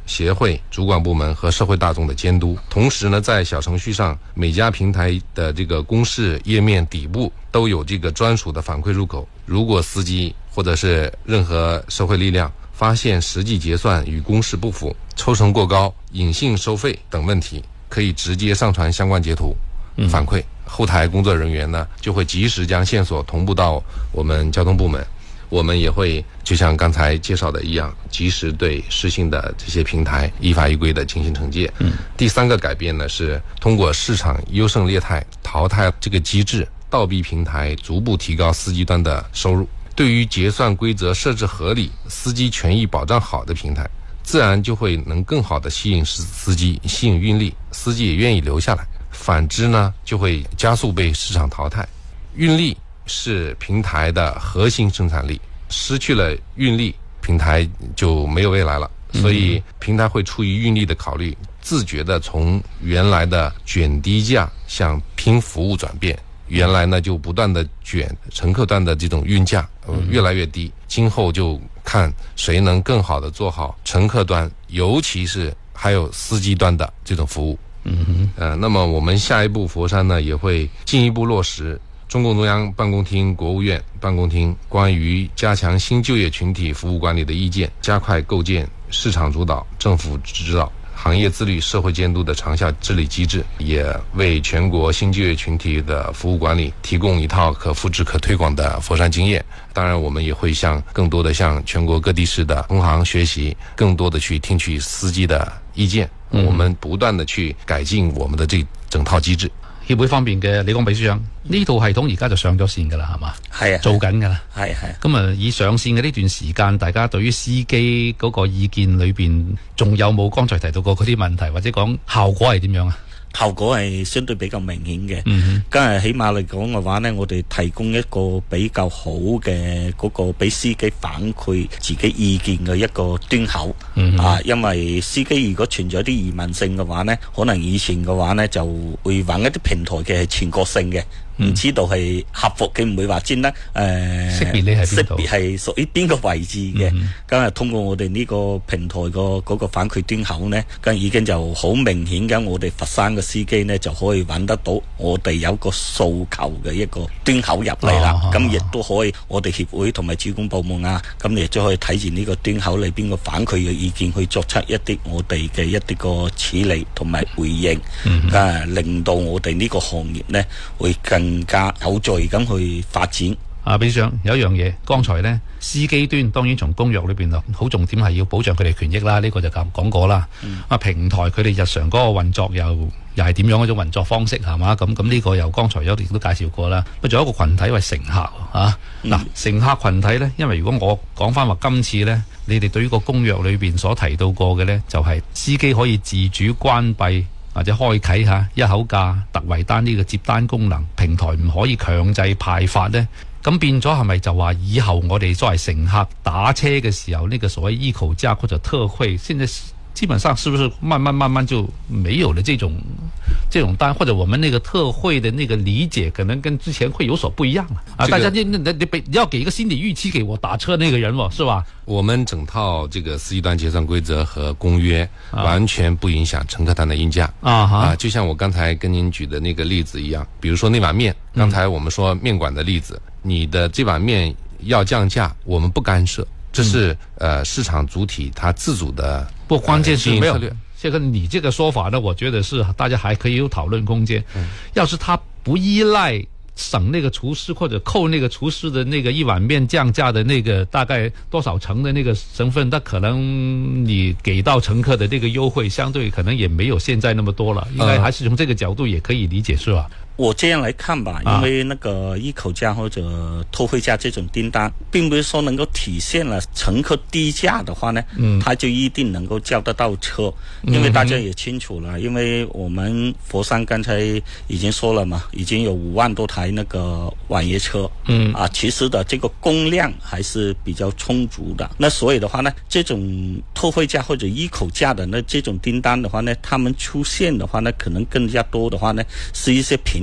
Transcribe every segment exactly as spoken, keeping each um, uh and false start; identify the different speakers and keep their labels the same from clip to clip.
Speaker 1: 协会、主管部门和社会大众的监督。同时呢，在小程序上，每家平台的这个公示页面底部都有这个专属的反馈入口。如果司机或者是任何社会力量发现实际结算与公示不符、抽成过高、隐性收费等问题，可以直接上传相关截图反馈。嗯、后台工作人员呢就会及时将线索同步到我们交通部门。我们也会就像刚才介绍的一样，及时对失信的这些平台依法依规的进行惩戒。嗯，第三个改变呢是通过市场优胜劣汰淘汰这个机制，倒逼平台逐步提高司机端的收入。对于结算规则设置合理、司机权益保障好的平台，自然就会能更好的吸引司机、吸引运力，司机也愿意留下来。反之呢，就会加速被市场淘汰。运力是平台的核心生产力，失去了运力，平台就没有未来了。所以平台会出于运力的考虑，自觉地从原来的卷低价向拼服务转变。原来呢就不断的卷乘客端的这种运价，呃，越来越低。今后就看谁能更好的做好乘客端，尤其是还有司机端的这种服务。嗯哼，呃，那么我们下一步佛山呢也会进一步落实中共中央办公厅、国务院办公厅关于加强新就业群体服务管理的意见，加快构建市场主导、政府指导、行业自律、社会监督的长效治理机制，也为全国新就业群体的服务管理提供一套可复制、可推广的佛山经验。当然，我们也会向更多的向全国各地市的同行学习，更多的去听取司机的意見。嗯、我們不斷的去改進我們的這整套機制。
Speaker 2: 協會方面嘅李光秘書長，呢套系統而家就上咗線㗎啦，係嘛？係啊，做緊㗎啦。係係。咁啊，以上線嘅呢段時間，大家對於司機嗰個意見裏邊，仲有冇剛才提到過嗰啲問題，或者講效果係點樣啊？
Speaker 3: 效果係相對比較明顯嘅，嗯，梗係起碼嚟講嘅話呢，我哋提供一個比較好嘅嗰個俾司機反饋自己意見嘅一個端口，嗯，啊，因為司機如果存在啲疑問性嘅話呢，可能以前嘅話呢就會揾一啲平台嘅係全國性嘅。唔知道係客服嘅，唔會話專登誒識別你係邊度，識別係屬於邊個位置嘅。咁啊，通過我哋呢個平台個嗰個反饋端口呢，咁已經就好明顯嘅，我哋佛山嘅司機呢就可以揾得到我哋有個訴求嘅一個端口入嚟啦。咁亦都可以，我哋協會同埋主管部門啊，咁亦都可以睇住呢個端口裏邊個反饋嘅意見，去作出一啲我哋嘅一啲個處理同埋回應，啊，令到我哋呢個行業呢會更更加有序咁去發展。
Speaker 2: 啊，秘書長有一樣嘢，剛才呢司機端當然從公約裏邊啊，好重點係要保障佢哋權益啦，呢、這個就咁講過啦。嗯、啊，平台佢哋日常嗰個運作又又係點樣嗰種運作方式係嘛？咁咁呢個又剛才有亦都介紹過啦。不仲有一個群體為乘客嚇，嗱、啊嗯、乘客群體呢，因為如果我講翻話今次呢，你哋對於個公約裏邊所提到過嘅呢，就係、是、司機可以自主關閉或者開啟下一口價特惠單呢個接單功能，平台唔可以強制派發呢。咁變咗係咪就話以後我哋作為乘客打車嘅時候，呢、那個所謂一口價或者特惠，現在基本上是不是慢慢慢慢就沒有了這種這種單，或者我們那個特惠的那個理解可能跟之前會有所不一樣了啊！這個、大家你你你你要給一個心理預期給我打車那個人喎，是吧？
Speaker 1: 我們整套這個司機端結算規則和公約完全不影響乘客端的運價啊！啊，就像我剛才跟您舉的那個例子一樣，比如說那碗麵，剛才我們說麵館的例子，嗯、你的這碗麵要降價，我們不干涉。這是、嗯、呃市場主體它自主的，
Speaker 2: 不關鍵是沒有這個你這個說法呢，我覺得是大家還可以有討論空間。嗯、要是它不依賴省那個廚師或者扣那個廚師的那個一碗麵降價的那個大概多少成的那個成分，那可能你給到乘客的這個優惠相對可能也沒有現在那麼多了，應該還是從這個角度也可以理解，是吧？
Speaker 3: 我這樣來看吧，因為那個一口價或者特惠價這種訂單，並不是說能夠體現了乘客低價的話呢，嗯，他就一定能夠叫得到車，因為大家也清楚了，因為我們佛山剛才已經說了嘛，已經有五萬多台那個網約車，嗯，啊，其實的這個供量還是比較充足的，那所以的話呢，這種特惠價或者一口價的那這種訂單的話呢，他們出現的話呢，可能更加多的話呢，是一些平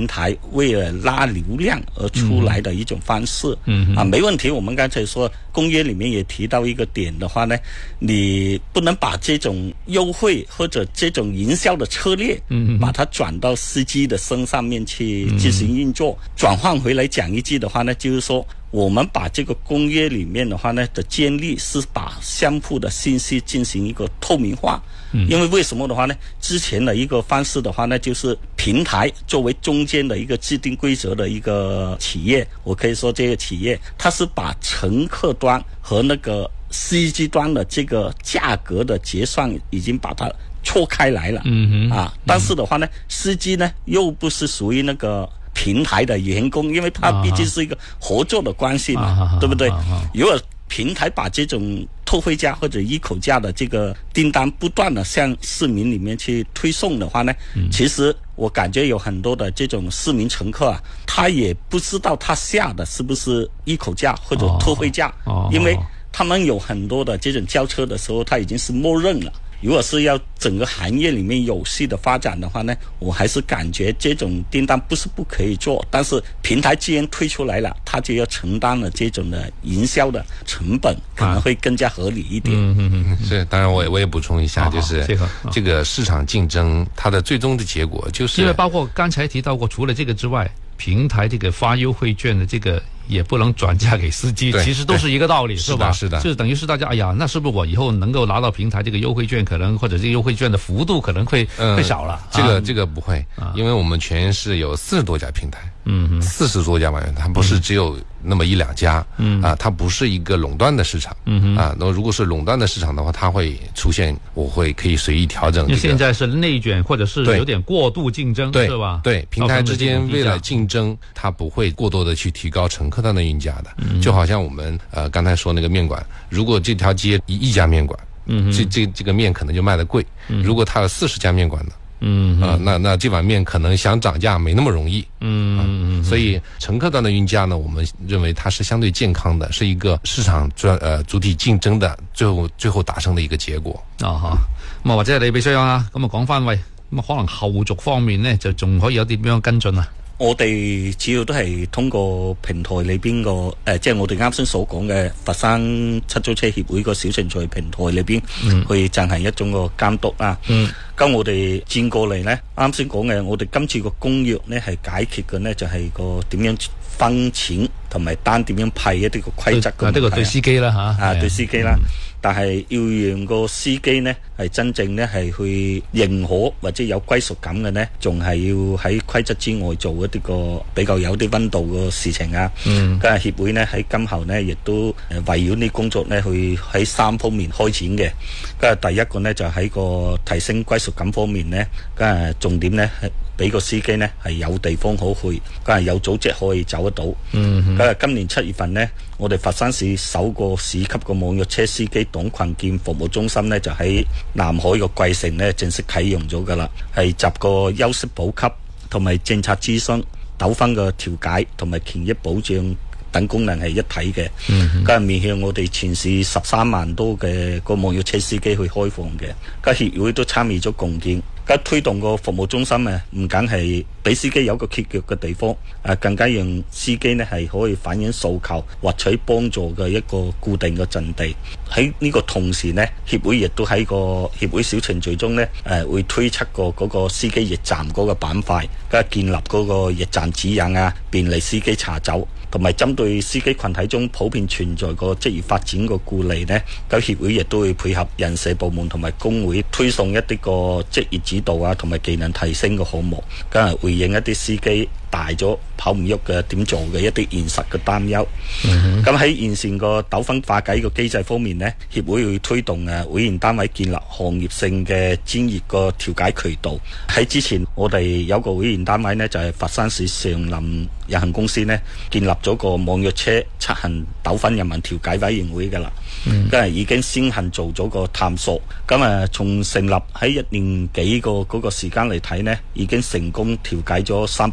Speaker 3: 平台為了拉流量而出來的一種方式。
Speaker 2: 嗯
Speaker 3: 啊，沒問題。我們剛才說公約裏面也提到一個點的話呢，你不能把這種優惠或者這種營銷的策略，嗯，把它轉到司機的身上面去進行運作。轉換回來講一句的話呢，就是說我們把這個公約裏面的話呢的建立是把商鋪的信息進行一個透明化。因為為什麼的話呢？之前的一個方式的話呢，就是平台作為中間的一個制定規則的一個企業，我可以說這個企業它是把乘客端和那個司機端的這個價格的結算已經把它錯開來了。嗯哼啊，但是的話呢，司機呢又不是屬於那個平台的員工，因為它畢竟是一個合作的關係嘛，啊、對不對？啊啊、如果平台把這種特惠價或者一口價的這個訂單不斷的向市民裏面去推送的話呢，嗯、其實我感覺有很多的這種市民乘客啊，他也不知道他下的是不是一口價或者特惠價，哦、因為他們有很多的這種交車的時候，他已經是默認了。如果是要整個行業裏面有序的發展的話呢，我還是感覺這種訂單不是不可以做，但是平台既然推出來了，他就要承擔了這種的營銷的成本，可能會更加合理一點。
Speaker 1: 嗯嗯嗯，是，當然我也我也補充一下，就是這個市場競爭，它的最終的結果就是
Speaker 2: 因為包括剛才提到過，除了這個之外，平台這個發優惠券的這個也不能轉嫁給司機，其實都是一個道理，是吧？
Speaker 1: 是的，
Speaker 2: 就是等於是大家，哎呀，那是不是我以後能夠拿到平台這個優惠券，可能或者這個優惠券的幅度可能會、嗯、會少了？
Speaker 1: 這個這個不會，啊、因為我們全市有四十多家平台，嗯，四十多家網源，它不是只有那麼一兩家，嗯啊，它不是一個壟斷的市場，嗯啊，那如果是壟斷的市場的話，它會出現，我會可以隨意調整、這個。
Speaker 2: 因為現在是內卷，或者是有點過度競爭，
Speaker 1: 對
Speaker 2: 是吧？
Speaker 1: 對，平台之間為了競爭，它不會過多的去提高乘客端的運價的。嗯、就好像我們呃剛才說那個麵館，如果這條街一一家麵館，嗯，這這這個麵可能就賣得貴。嗯、如果它有四十家麵館呢，嗯啊、呃，那那這碗麵可能想漲價沒那麼容易。嗯嗯、呃、所以乘客端的運價呢，我們認為它是相對健康的，是一個市場專呃主體競爭的最後最後達成的一個結果。啊哈，咁啊或者係你俾商啊，咁啊講翻喂，咁啊可能後續方面呢，就仲可以有啲點樣跟進啊？
Speaker 3: 我哋主要都係通過平台裏邊個誒，即係我哋啱先所講嘅佛山出租車協會個小程序平台裏邊，嗯、去進行一種個監督啦。咁、嗯、我哋轉過嚟呢，啱先講嘅，我哋今次個公約呢係解決嘅呢，就係個點樣分錢同埋單點樣批一啲個規則嘅問題。
Speaker 2: 呢個對司機啦嚇，
Speaker 3: 啊對司機啦。嗯但係要讓個司機呢係真正呢係去認可或者有歸屬感嘅呢，仲係要喺規則之外做一啲個比較有啲溫度嘅事情啊。嗯，咁啊協會呢喺今後呢亦都誒圍繞呢工作呢去喺三方面開展嘅。咁啊第一個呢就喺個提升歸屬感方面呢，咁啊重點呢係俾個司機呢係有地方可去，咁啊有組織可以走得到。嗯，咁啊今年七月份呢，我哋佛山市首個市級個網約車司機黨群建服務中心呢，就喺南海個桂城呢正式啟用咗噶啦，係集個休息補給同埋政策諮詢、糾紛嘅調解同埋權益保障等功能係一體嘅。嗯，咁啊面向我哋全市十三萬多嘅個網約車司機去開放嘅，咁協會都參與咗共建。咁推動個服務中心啊，唔僅係俾司機有個歇腳嘅地方，啊，更加讓司機呢係可以反映訴求、獲取幫助嘅一個固定嘅陣地。喺呢個同時呢，協會亦都喺個協會小程序中呢，誒會推出個嗰個司機驛站嗰個板塊，跟住建立嗰個驛站指引啊，便利司機查走。同埋針對司機群體中普遍存在個職業發展個顧慮呢，咁協會亦都會配合人社部門同埋工會推送一啲個職業指導啊，同埋技能提升嘅項目，咁係回應一啲司機大咗跑唔喐嘅點做嘅一啲現實嘅擔憂。咁喺、嗯、完善個糾紛化解個機制方面呢，協會會推動誒會員單位建立行業性嘅專業個調解渠道。喺之前我哋有個會員單位呢，就係、是、佛山市上林有限公司呢，建立咗個網約車出行糾紛人民調解委員會㗎啦。咁係、嗯、已經先行做咗個探索。咁誒從成立喺一年幾個嗰個時間嚟睇呢，已經成功調解咗三百七十四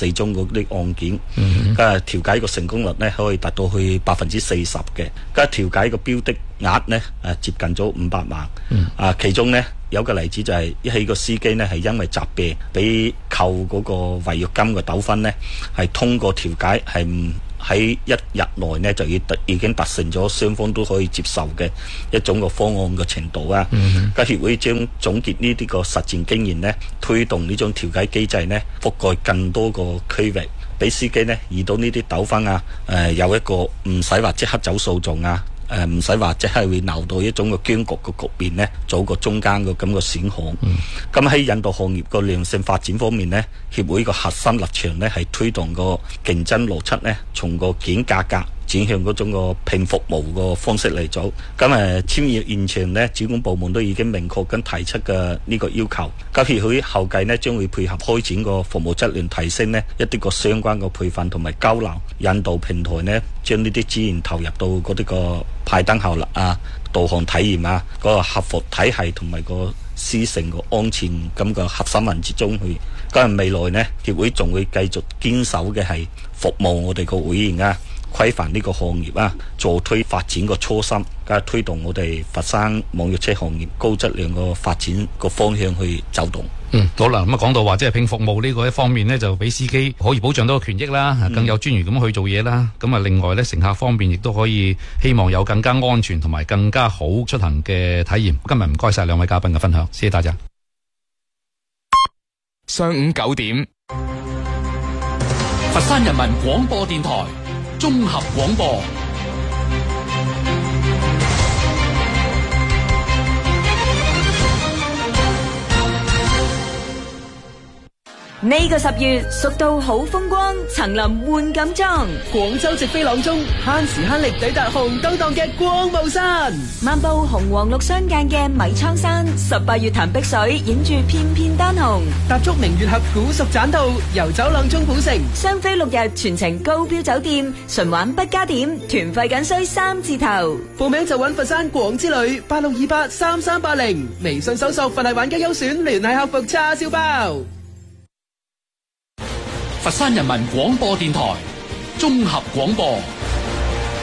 Speaker 3: 幾宗嗰啲案件，咁啊調解個成功率呢可以達到去百分之四十嘅，咁啊調解個標的額呢誒接近咗五百萬，啊其中呢有個例子就係一起個司機呢係因為責備俾扣嗰個違約金嘅糾紛呢，係通過調解係唔喺一日內呢就已已經達成咗雙方都可以接受嘅一種個方案嘅程度啊。咁協會將總結呢啲個實戰經驗呢，推動呢種調解機制呢，覆蓋更多個區域，俾司機呢遇到呢啲糾紛啊，誒、呃、有一個唔使話即刻走訴訟啊。誒唔使話，即係會鬧到一種個僵局嘅局面呢，做個中間嘅咁個選項。咁喺、嗯、引導行業個良性發展方面呢，協會個核心立場呢係推動個競爭邏輯呢，從個減價格轉向嗰種個拼服務個方式嚟做。咁誒簽約現場呢，主管部門都已經明確咁提出嘅呢個要求。咁協會後繼呢，將會配合開展個服務質量提升呢一啲個相關個培訓同埋交流，引導平台呢，將呢啲資源投入到嗰啲個派燈效率啊、導航體驗啊、嗰、那個客服體系同埋個師承個安全咁個核心環節中去。咁未來呢，協會仲會繼續堅守嘅係服務我哋個會員啊，規範呢個行業啊，助推發展個初心，加推動我哋佛山網約車行業高質量個發展個方向去走動。
Speaker 2: 嗯，好啦，咁啊講到話即係拼服務呢個一方面呢，就俾司機可以保障到個權益啦，更有專業咁去做嘢啦。咁啊、嗯，另外呢，乘客方面亦都可以希望有更加安全同埋更加好出行嘅體驗。今日唔該晒兩位嘉賓嘅分享，謝謝大家。
Speaker 4: 上午九點，
Speaker 5: 佛山人民廣播電台綜合廣播。
Speaker 6: 呢個十月，蜀道好風光，層林換錦裝。
Speaker 7: 廣州直飛朗中，慳時慳力抵達紅燈檔嘅光霧山。
Speaker 6: 漫步紅黃綠相間嘅米倉山，十八月潭碧水映住片片丹紅。
Speaker 7: 踏足明月峽古蜀棧道，遊走朗中古城。
Speaker 6: 雙飛六日，全程高標酒店，純玩不加點，團費僅需三字頭。
Speaker 7: 報名就揾佛山廣之旅八六二八三三八零，微信搜索佛系玩家優選聯繫客服叉燒包。
Speaker 5: 佛山人民廣播電台綜合廣播。